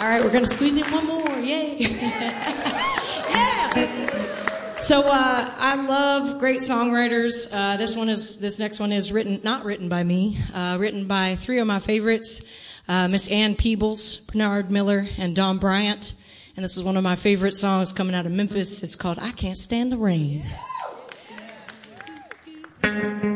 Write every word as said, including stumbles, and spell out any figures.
All right, we're going to squeeze in one more. Yay. Yeah. So, uh, I love great songwriters. Uh, this one is, this next one is written, not written by me, uh, written by three of my favorites, uh, Miss Ann Peebles, Bernard Miller, and Don Bryant. And this is one of my favorite songs coming out of Memphis. It's called I Can't Stand the Rain.